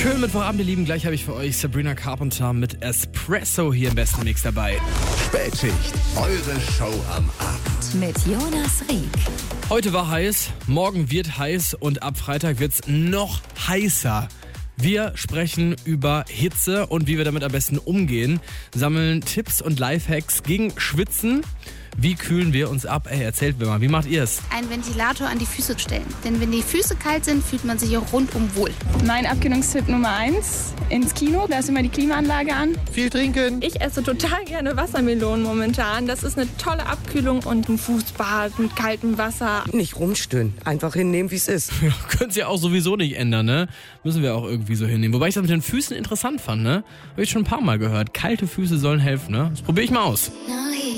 Schönen Mittwochabend, ihr Lieben. Gleich habe ich für euch Sabrina Carpenter mit Espresso hier im besten Mix dabei. Spätschicht, eure Show am Abend. Mit Jonas Rieck. Heute war heiß, morgen wird heiß und ab Freitag wird's noch heißer. Wir sprechen über Hitze und wie wir damit am besten umgehen, sammeln Tipps und Lifehacks gegen Schwitzen. Wie kühlen wir uns ab? Ey, erzählt mir mal, wie macht ihr es? Einen Ventilator an die Füße stellen. Denn wenn die Füße kalt sind, fühlt man sich auch rundum wohl. Mein Abkühlungstipp Nummer 1, ins Kino, da ist immer die Klimaanlage an. Viel trinken. Ich esse total gerne Wassermelonen momentan. Das ist eine tolle Abkühlung und ein Fußbad mit kaltem Wasser. Nicht rumstöhnen, einfach hinnehmen, wie es ist. Ja, könnt's ja auch sowieso nicht ändern, ne? Müssen wir auch irgendwie so hinnehmen. Wobei ich das mit den Füßen interessant fand, ne? Habe ich schon ein paar Mal gehört. Kalte Füße sollen helfen, ne? Das probiere ich mal aus. Neue